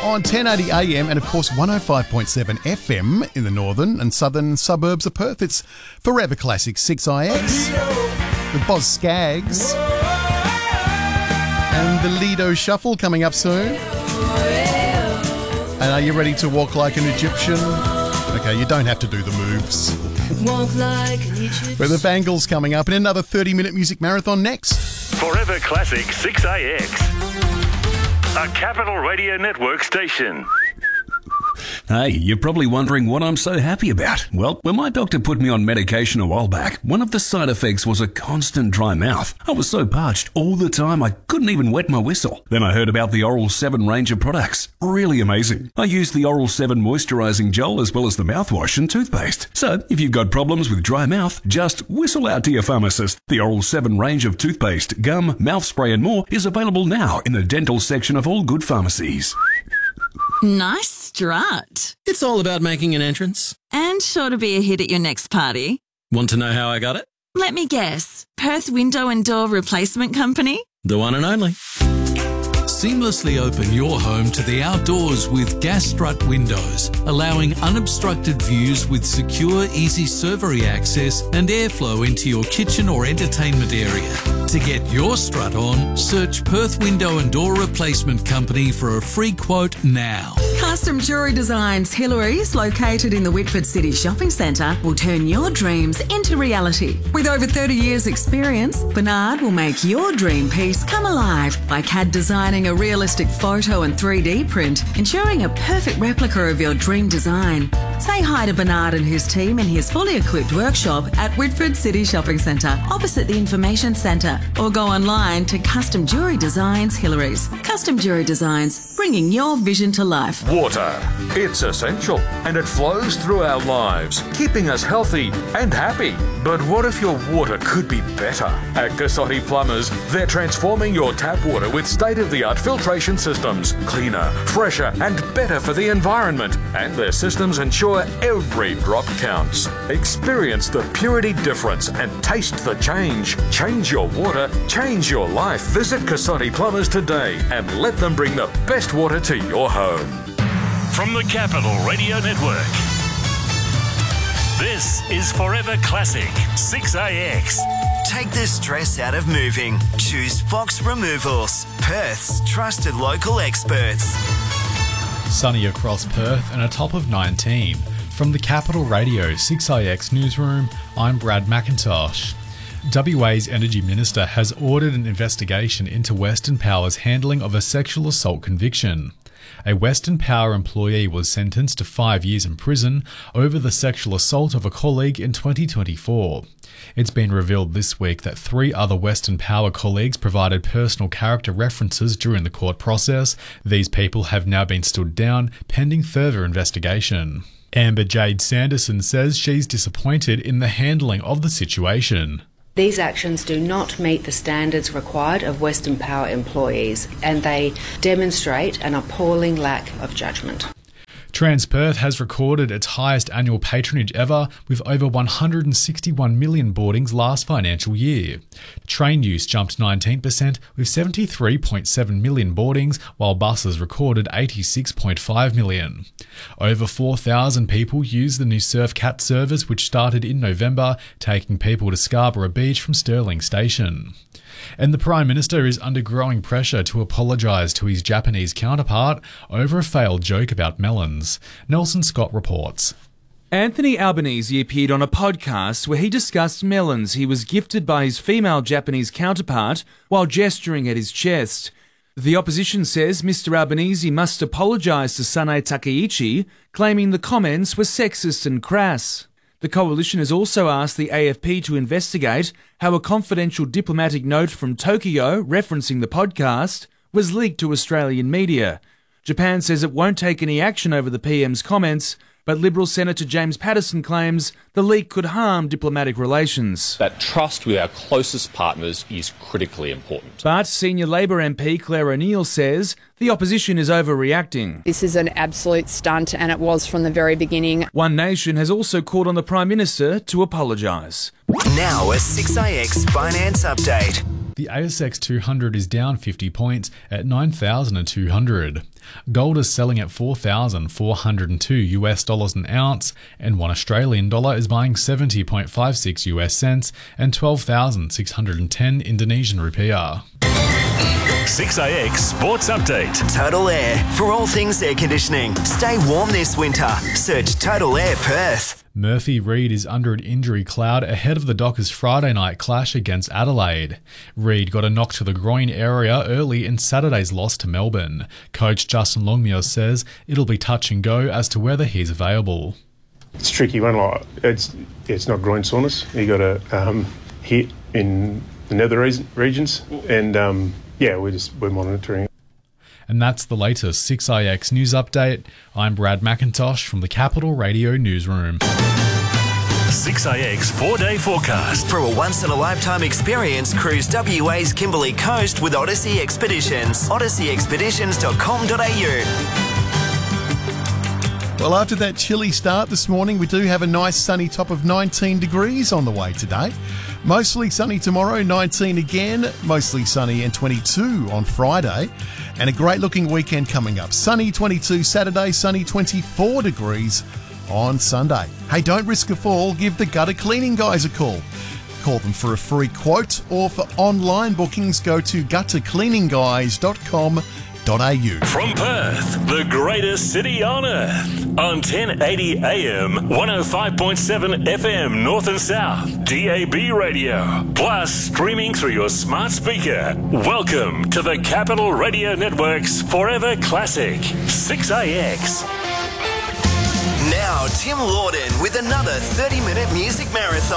on 1080 AM and, of course, 105.7 FM in the northern and southern suburbs of Perth. It's Forever Classic 6IX with Boz Scaggs and the Lido Shuffle coming up soon. And are you ready to walk like an Egyptian? Okay, you don't have to do the moves. Walk like an Egyptian. With the Bangles coming up in another 30-minute music marathon next. Forever Classic 6AX, a Capital Radio Network station. Hey, you're probably wondering what I'm so happy about. Well, when my doctor put me on medication a while back, one of the side effects was a constant dry mouth. I was so parched all the time I couldn't even wet my whistle. Then I heard about the Oral 7 range of products. Really amazing. I used the Oral 7 moisturising gel as well as the mouthwash and toothpaste. So, if you've got problems with dry mouth, just whistle out to your pharmacist. The Oral 7 range of toothpaste, gum, mouth spray and more is available now in the dental section of all good pharmacies. Nice strut. It's all about making an entrance. And sure to be a hit at your next party. Want to know how I got it? Let me guess. Perth Window and Door Replacement Company? The one and only. Seamlessly open your home to the outdoors with Gas Strut windows, allowing unobstructed views with secure, easy servery access and airflow into your kitchen or entertainment area. To get your strut on, search Perth Window and Door Replacement Company for a free quote now. Custom Jewellery Designs Hillary's, located in the Whitford City Shopping Centre, will turn your dreams into reality. With over 30 years' experience, Bernard will make your dream piece come alive by CAD designing a realistic photo and 3D print, ensuring a perfect replica of your dream design. Say hi to Bernard and his team in his fully equipped workshop at Whitford City Shopping Centre, opposite the Information Centre, or go online to Custom Jewellery Designs Hillary's. Custom Jewellery Designs, bringing your vision to life. Water. It's essential and it flows through our lives, keeping us healthy and happy. But what if your water could be better? At Cassotti Plumbers, they're transforming your tap water with state-of-the-art filtration systems, cleaner, fresher and better for the environment. And their systems ensure every drop counts. Experience the purity difference and taste the change. Change your water, change your life. Visit Cassotti Plumbers today and let them bring the best water to your home. From the Capital Radio Network, this is Forever Classic 6AX. Take the stress out of moving. Choose Fox Removals, Perth's trusted local experts. Sunny across Perth and a top of 19. From the Capital Radio 6IX newsroom, I'm Brad McIntosh. WA's Energy Minister has ordered an investigation into Western Power's handling of a sexual assault conviction. A Western Power employee was sentenced to 5 years in prison over the sexual assault of a colleague in 2024. It's been revealed this week that 3 other Western Power colleagues provided personal character references during the court process. These people have now been stood down, pending further investigation. Amber Jade Sanderson says she's disappointed in the handling of the situation. These actions do not meet the standards required of Western Power employees, and they demonstrate an appalling lack of judgment. Transperth has recorded its highest annual patronage ever, with over 161 million boardings last financial year. Train use jumped 19% with 73.7 million boardings, while buses recorded 86.5 million. Over 4,000 people used the new Surfcat service, which started in November, taking people to Scarborough Beach from Stirling Station. And the Prime Minister is under growing pressure to apologise to his Japanese counterpart over a failed joke about melons. Nelson Scott reports. Anthony Albanese appeared on a podcast where he discussed melons he was gifted by his female Japanese counterpart while gesturing at his chest. The opposition says Mr. Albanese must apologise to Sanae Takeichi, claiming the comments were sexist and crass. The coalition has also asked the AFP to investigate how a confidential diplomatic note from Tokyo referencing the podcast was leaked to Australian media. Japan says it won't take any action over the PM's comments, but Liberal Senator James Paterson claims the leak could harm diplomatic relations. That trust with our closest partners is critically important. But senior Labor MP Claire O'Neill says the opposition is overreacting. This is an absolute stunt, and it was from the very beginning. One Nation has also called on the Prime Minister to apologise. Now a 6IX Finance Update. The ASX 200 is down 50 points at 9,200. Gold is selling at $4,402 an ounce, and $1 Australian dollar is buying 70.56 US cents and 12,610 Indonesian rupiah. 6AX Sports Update. Total Air. For all things air conditioning, stay warm this winter. Search Total Air Perth. Murphy Reid is under an injury cloud ahead of the Dockers' Friday night clash against Adelaide. Reid got a knock to the groin area early in Saturday's loss to Melbourne. Coach Justin Longmuir says it'll be touch and go as to whether he's available. It's a tricky one. Like it's not groin soreness. You got a hit in the nether regions, and we're monitoring it. And that's the latest 6IX news update. I'm Brad McIntosh from the Capital Radio Newsroom. 6AX 4-day forecast. For a once-in-a-lifetime experience, cruise WA's Kimberley Coast with Odyssey Expeditions. odysseyexpeditions.com.au. Well, after that chilly start this morning, we do have a nice sunny top of 19 degrees on the way today. Mostly sunny tomorrow, 19 again, mostly sunny and 22 on Friday. And a great looking weekend coming up. Sunny 22 Saturday, sunny 24 degrees on Sunday. Hey, don't risk a fall, give the gutter cleaning guys a call. Call them for a free quote, or for online bookings, go to guttercleaningguys.com.au. From Perth, the greatest city on earth, on 1080 AM, 105.7 FM North and South, DAB radio, plus streaming through your smart speaker. Welcome to the Capital Radio Network's Forever Classic, 6AX. Now, Tim Lawden with another 30-minute music marathon.